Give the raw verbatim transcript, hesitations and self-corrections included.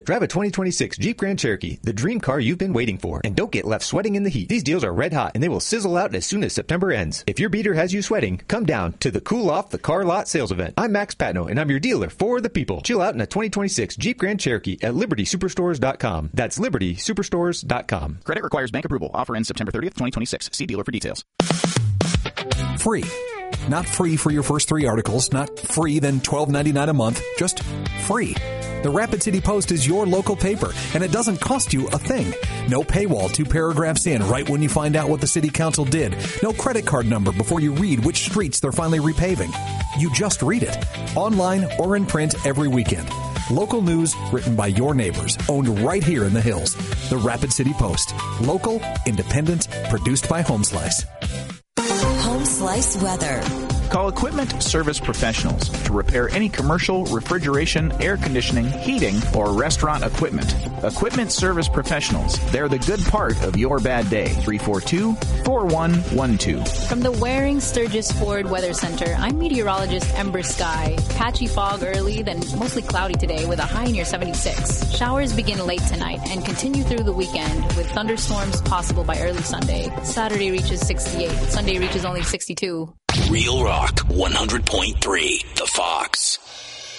Drive a twenty twenty-six Jeep Grand Cherokee, the dream car you've been waiting for. And don't get left sweating in the heat. These deals are red hot and they will sizzle out as soon as September ends. If your beater has you sweating, come down to the Cool Off the Car Lot sales event. I'm Max Patno and I'm your dealer for the people. Chill out in a twenty twenty-six Jeep Grand Cherokee at Liberty Superstores dot com. That's Liberty Superstores dot com. Credit requires bank approval. Offer ends September thirtieth, twenty twenty-six. See dealer for details. Free. Not free for your first three articles, not free then twelve ninety-nine a month, just free. The Rapid City Post is your local paper, and it doesn't cost you a thing. No paywall two paragraphs in right when you find out what the city council did. No credit card number before you read which streets they're finally repaving. You just read it, online or in print every weekend. Local news written by your neighbors, owned right here in the hills. The Rapid City Post. Local, independent, produced by Home Slice. Home Slice weather. Call Equipment Service Professionals to repair any commercial, refrigeration, air conditioning, heating, or restaurant equipment. Equipment Service Professionals. They're the good part of your bad day. three four two, four one one two. From the Waring Sturgis Ford Weather Center, I'm meteorologist Ember Sky. Patchy fog early, then mostly cloudy today with a high near seventy-six. Showers begin late tonight and continue through the weekend with thunderstorms possible by early Sunday. Saturday reaches sixty-eight. Sunday reaches only sixty-two. Real Rock one hundred point three, The Fox.